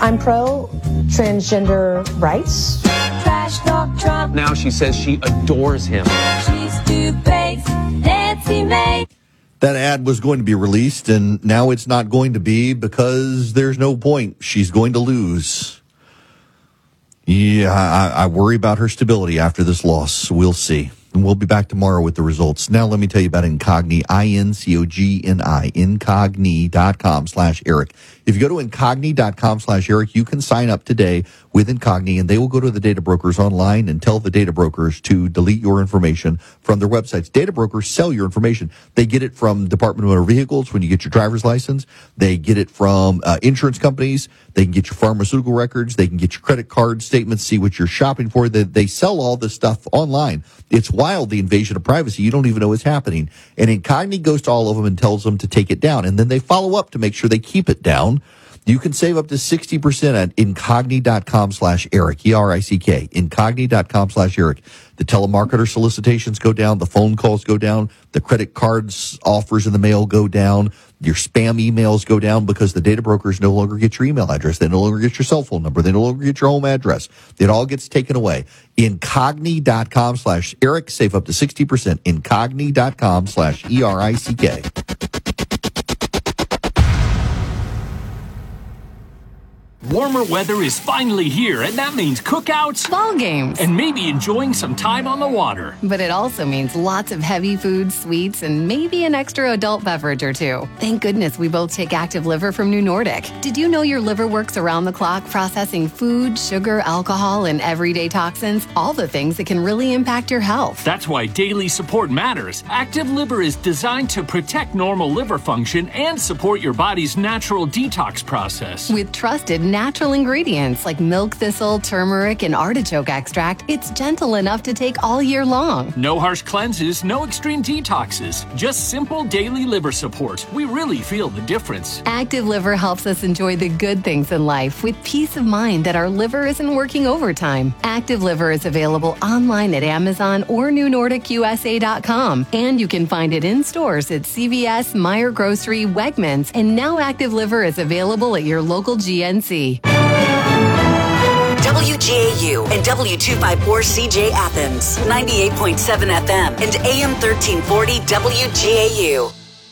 I'm pro transgender rights. Trash talk Trump. Now she says she adores him. She's two-faced Nancy May. That ad was going to be released, and now it's not going to be because there's no point. She's going to lose. Yeah, I worry about her stability after this loss. We'll see. And we'll be back tomorrow with the results. Now let me tell you about Incogni, INCOGNI, incogni.com/Eric. If you go to incogni.com/Eric, you can sign up today with Incogni, and they will go to the data brokers online and tell the data brokers to delete your information from their websites. Data brokers sell your information. They get it from Department of Motor Vehicles when you get your driver's license. They get it from insurance companies. They can get your pharmaceutical records. They can get your credit card statements, see what you're shopping for. They sell all this stuff online. It's wild, the invasion of privacy. You don't even know what's happening. And Incogni goes to all of them and tells them to take it down. And then they follow up to make sure they keep it down. You can save up to 60% at incogni.com/Eric, E-R-I-C-K, incogni.com/Eric. The telemarketer solicitations go down. The phone calls go down. The credit cards offers in the mail go down. Your spam emails go down because the data brokers no longer get your email address. They no longer get your cell phone number. They no longer get your home address. It all gets taken away. Incogni.com/Eric. Save up to 60%. Incogni.com/ERICK. Warmer weather is finally here, and that means cookouts, ball games, and maybe enjoying some time on the water. But it also means lots of heavy foods, sweets, and maybe an extra adult beverage or two. Thank goodness we both take Active Liver from New Nordic. Did you know your liver works around the clock processing food, sugar, alcohol, and everyday toxins? All the things that can really impact your health. That's why daily support matters. Active Liver is designed to protect normal liver function and support your body's natural detox process. With trusted natural ingredients like milk thistle, turmeric, and artichoke extract, it's gentle enough to take all year long. No harsh cleanses, no extreme detoxes, just simple daily liver support. We really feel the difference. Active Liver helps us enjoy the good things in life with peace of mind that our liver isn't working overtime. Active Liver is available online at Amazon or NewNordicUSA.com, and you can find it in stores at CVS, Meijer Grocery, Wegmans, and now Active Liver is available at your local GNC. WGAU and W254CJ Athens, 98.7 FM and AM 1340 WGAU.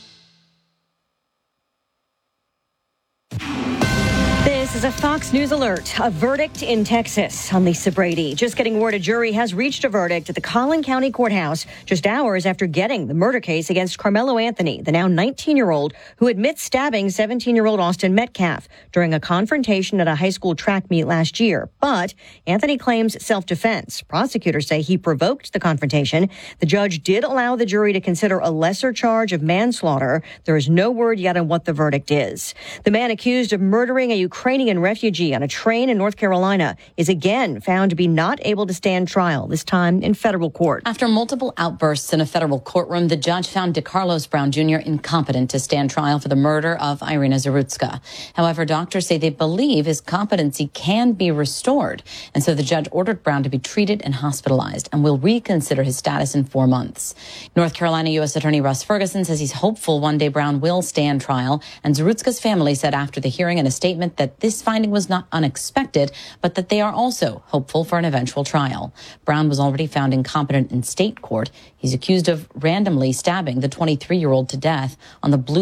This is a Fox News alert. A verdict in Texas on Lisa Brady. Just getting word a jury has reached a verdict at the Collin County Courthouse just hours after getting the murder case against Carmelo Anthony, the now 19-year-old who admits stabbing 17-year-old Austin Metcalf during a confrontation at a high school track meet last year. But Anthony claims self-defense. Prosecutors say he provoked the confrontation. The judge did allow the jury to consider a lesser charge of manslaughter. There is no word yet on what the verdict is. The man accused of murdering a Ukrainian refugee on a train in North Carolina is again found to be not able to stand trial, this time in federal court. After multiple outbursts in a federal courtroom, the judge found DeCarlos Brown Jr. incompetent to stand trial for the murder of Irina Zarutska. However, doctors say they believe his competency can be restored. And so the judge ordered Brown to be treated and hospitalized and will reconsider his status in 4 months. North Carolina U.S. Attorney Russ Ferguson says he's hopeful one day Brown will stand trial. And Zarutska's family said after the hearing in a statement that this finding was not unexpected, but that they are also hopeful for an eventual trial. Brown was already found incompetent in state court. He's accused of randomly stabbing the 23-year-old to death on the Blue